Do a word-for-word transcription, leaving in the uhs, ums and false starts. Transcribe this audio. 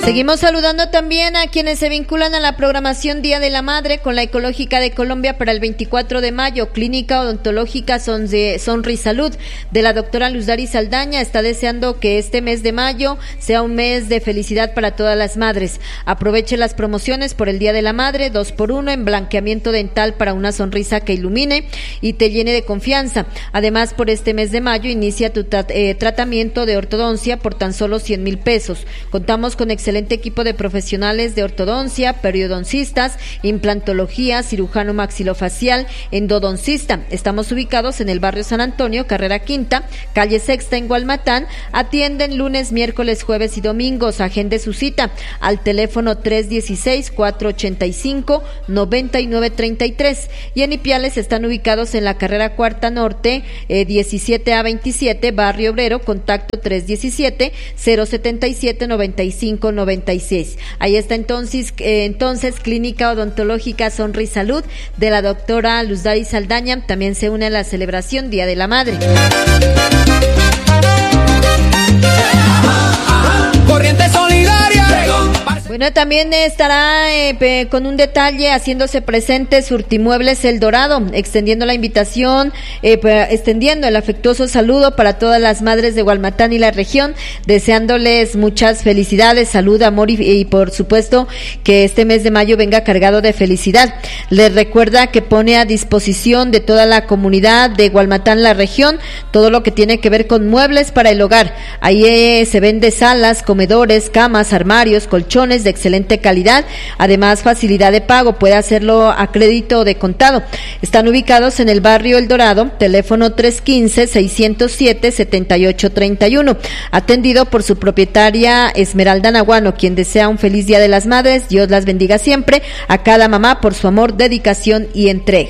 Seguimos saludando también a quienes se vinculan a la programación Día de la Madre con la Ecológica de Colombia para el veinticuatro de mayo. Clínica Odontológica Sonrisalud de la doctora Luz Dari Saldaña está deseando que este mes de mayo sea un mes de felicidad para todas las madres. Aproveche las promociones por el Día de la Madre, dos por uno en blanqueamiento dental para una sonrisa que ilumine y te llene de confianza. Además, por este mes de mayo inicia tu tra- eh, tratamiento de ortodoncia por tan solo cien mil pesos. Contamos con excelente equipo de profesionales de ortodoncia, periodoncistas, implantología, cirujano maxilofacial, endodoncista. Estamos ubicados en el barrio San Antonio, carrera quinta, calle Sexta en Gualmatán. Atienden lunes, miércoles, jueves y domingos. Agende su cita al teléfono tres uno seis, cuatro ocho cinco, nueve nueve tres tres. Y en Ipiales están ubicados en la carrera cuarta norte, eh, diecisiete a veintisiete, barrio Obrero. Contacto tres uno siete, cero siete siete, nueve cinco noventa y seis. Ahí está entonces, eh, entonces Clínica Odontológica Sonrisalud de la doctora Luz Dari Saldaña. También se une a la celebración Día de la Madre. Corriente solidaria. Bueno, también estará eh, pe, con un detalle haciéndose presente Surtimuebles El Dorado, extendiendo la invitación, eh, pe, extendiendo el afectuoso saludo para todas las madres de Gualmatán y la región, deseándoles muchas felicidades, salud, amor y, y por supuesto que este mes de mayo venga cargado de felicidad. Les recuerda que pone a disposición de toda la comunidad de Gualmatán, la región, todo lo que tiene que ver con muebles para el hogar. Ahí eh, se vende salas, comedores, camas, armarios, colchones de excelente calidad, además facilidad de pago, puede hacerlo a crédito o de contado. Están ubicados en el barrio El Dorado, teléfono tres uno cinco, seis cero siete, siete ocho tres uno, atendido por su propietaria Esmeralda Naguano, quien desea un feliz Día de las Madres. Dios las bendiga siempre a cada mamá por su amor, dedicación y entrega.